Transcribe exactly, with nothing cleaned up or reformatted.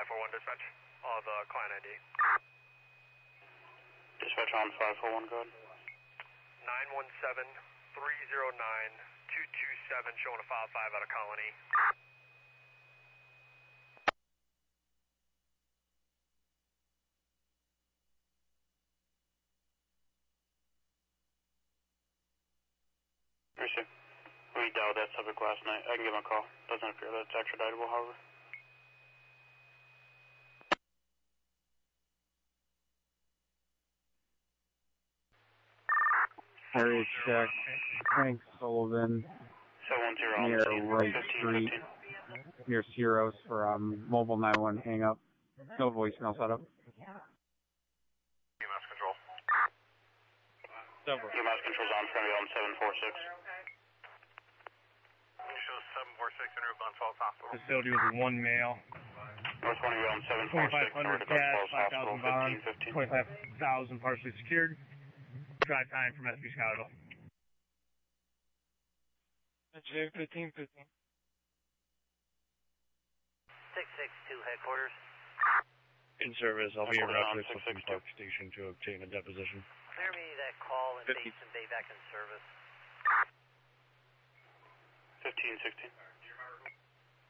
five four one dispatch. All the client I D. Dispatch on five four one, go ahead. nine one seven, three zero nine, two two seven, showing a file five out of Colony. Receive. We dialed that subject last night. I can give him a call. Doesn't appear that it's extraditable, however. Harry check. Frank Sullivan. seven one zero near Wright Street. Near Ciros for um, mobile nine one hang up. No voicemail setup. E M S control. Denver. E M S control's on front of you on seven four six. Show seven four six in route Glens Falls Hospital. Facility with one male. North one of you on seven four six. twenty-five hundred cash, five thousand bond, twenty-five thousand partially secured. Drive time from S P Chicago. J fifteen fifteen. six six two headquarters. In service, I'll be Headquarters around on to six six two. Park Station to obtain a deposition. Clear me that call and fifty. base and day back in service. fifteen sixteen.